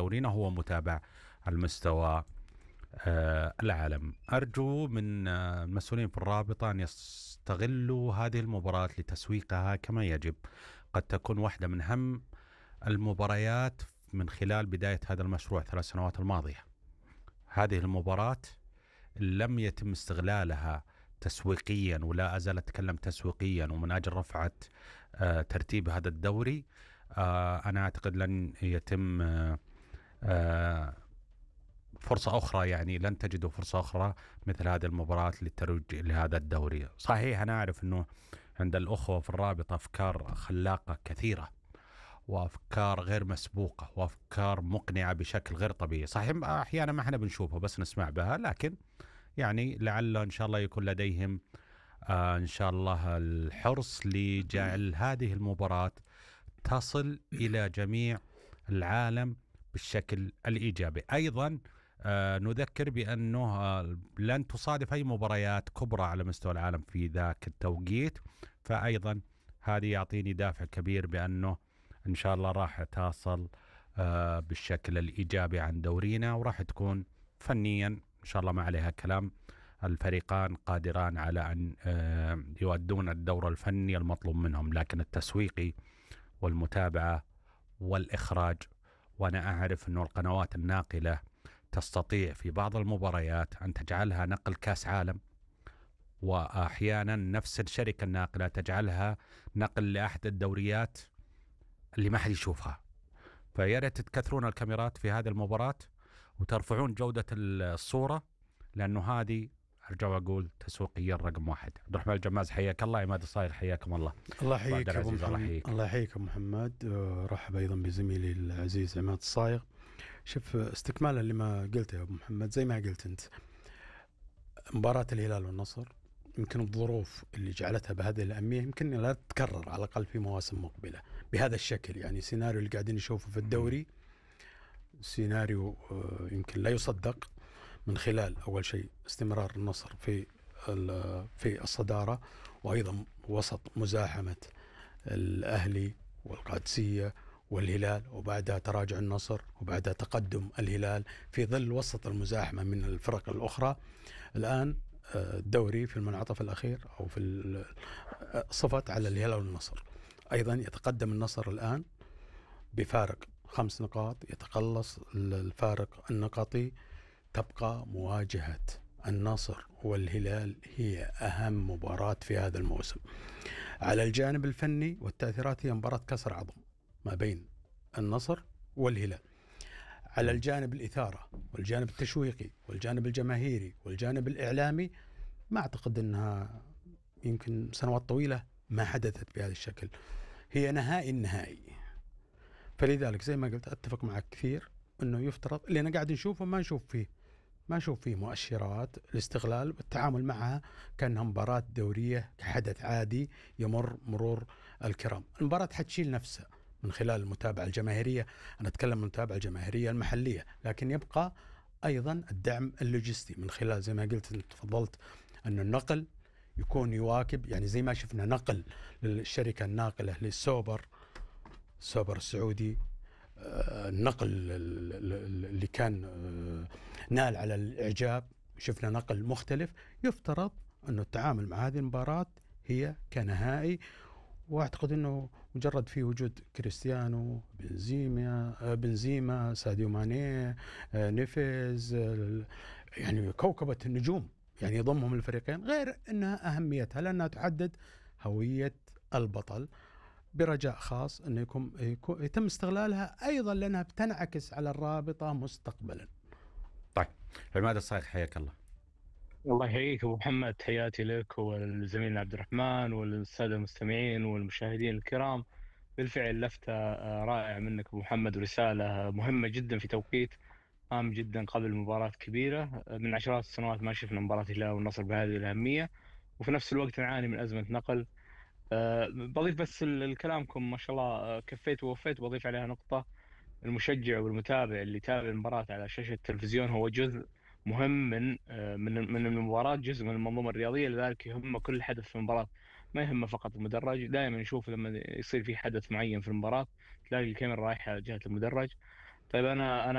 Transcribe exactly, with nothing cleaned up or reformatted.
دورينا هو متابع المستوى آه، العالم. أرجو من آه، المسؤولين في الرابطة أن يستغلوا هذه المباراة لتسويقها كما يجب. قد تكون واحدة من أهم المباريات من خلال بداية هذا المشروع ثلاث سنوات الماضية. هذه المباراة لم يتم استغلالها تسويقيا، ولا أزال أتكلم تسويقيا ومن أجل رفعة آه، ترتيب هذا الدوري. آه، أنا أعتقد لن يتم آه، آه، فرصة أخرى، يعني لن تجدوا فرصة أخرى مثل هذه المباراة للترويج لهذا الدوري. صحيح أنا أعرف أنه عند الأخوة في الرابطة أفكار خلاقة كثيرة، وأفكار غير مسبوقة، وأفكار مقنعة بشكل غير طبيعي. صحيح أحيانا ما احنا بنشوفها بس نسمع بها، لكن يعني لعل إن شاء الله يكون لديهم آه إن شاء الله الحرص لجعل هذه المباراة تصل إلى جميع العالم بالشكل الإيجابي. أيضا آه نذكر بأنه آه لن تصادف أي مباريات كبرى على مستوى العالم في ذاك التوقيت، فأيضا هذه يعطيني دافع كبير بأنه إن شاء الله راح تصل آه بالشكل الإيجابي عن دورينا، وراح تكون فنيا إن شاء الله ما عليها كلام. الفريقان قادران على أن آه يؤدون الدور الفني المطلوب منهم، لكن التسويقي والمتابعة والإخراج، وأنا أعرف أن القنوات الناقلة تستطيع في بعض المباريات أن تجعلها نقل كاس عالم، وأحيانا نفس الشركة الناقلة تجعلها نقل لأحد الدوريات اللي ما حد يشوفها. فيا ريت تكثرون الكاميرات في هذه المباراة وترفعون جودة الصورة، لأنه هذه أرجع أقول تسويقيا رقم واحد. عبد الرحمن الجماز حياك الله. عماد الصايغ حياكم الله. الله يحييك أبو محمد. الله يحييك أبو محمد. رحب أيضا بزميلي العزيز عماد الصايغ. شوف، استكمالا لما قلته يا أبو محمد، زي ما قلت أنت، مباراة الهلال والنصر يمكن الظروف اللي جعلتها بهذه الأهمية يمكن لا تتكرر على الأقل في مواسم مقبلة بهذا الشكل. يعني سيناريو اللي قاعدين نشوفه في الدوري سيناريو يمكن لا يصدق، من خلال أول شيء استمرار النصر في في الصدارة، وأيضا وسط مزاحمة الأهلي والقادسية والهلال، وبعدها تراجع النصر، وبعدها تقدم الهلال في ظل وسط المزاحمة من الفرق الأخرى. الآن الدوري في المنعطف الأخير أو في صفت على الهلال والنصر. أيضا يتقدم النصر الآن بفارق خمس نقاط، يتقلص الفارق النقطي. تبقى مواجهة النصر والهلال هي أهم مباراة في هذا الموسم. على الجانب الفني والتأثيرات هي مباراة كسر عظم ما بين النصر والهلال. على الجانب الإثارة والجانب التشويقي والجانب الجماهيري والجانب الإعلامي، ما أعتقد أنها يمكن سنوات طويلة ما حدثت بهذا الشكل. هي نهائي النهائي. فلذلك زي ما قلت أتفق معك كثير أنه يفترض اللي أنا قاعد نشوفه ما نشوف فيه ما نشوف فيه مؤشرات الاستغلال والتعامل معها كأنها مباراة دورية كحدث عادي يمر مرور الكرام. المباراة حتشيل نفسها من خلال المتابعة الجماهيرية. أنا أتكلم عن المتابعة الجماهيرية المحلية، لكن يبقى أيضا الدعم اللوجستي من خلال زي ما قلت أنت تفضلت أن النقل يكون يواكب. يعني زي ما شفنا نقل للشركة الناقلة للسوبر السوبر السعودي، النقل اللي كان نال على الإعجاب، شفنا نقل مختلف. يفترض أنه التعامل مع هذه المباراة هي كنهائي، واعتقد أنه مجرد في وجود كريستيانو، بنزيما بنزيما ساديو ماني، نيفيز، يعني كوكبة النجوم، يعني يضمهم الفريقين، غير أنها أهميتها لأنها تحدد هوية البطل، برجاء خاص أنه يكون يتم استغلالها أيضا لأنها بتنعكس على الرابطة مستقبلا. طيب عماد الصايغ حياك الله. الله يحييك أبو محمد، تحياتي لك والزميل عبد الرحمن والسادة المستمعين والمشاهدين الكرام. بالفعل لفتة رائعة منك أبو محمد، ورسالة مهمة جدا في توقيت هام جدا قبل مباراة كبيرة. من عشرات السنوات ما شفنا مباراة الهلال والنصر بهذه الأهمية، وفي نفس الوقت نعاني من أزمة نقل. أه بضيف بس لكلامكم ما شاء الله كفيت ووفيت، بضيف عليها نقطة: المشجع والمتابع اللي يتابع المباراة على شاشة التلفزيون هو جزء مهم من آه، من من المباراة، جزء من المنظومة الرياضية، لذلك يهم كل حدث في المباراة، ما يهمه فقط المدرج. دائما نشوف لما يصير في حدث معين في المباراة تلاقي الكاميرا رايحة جهة المدرج. طيب أنا أنا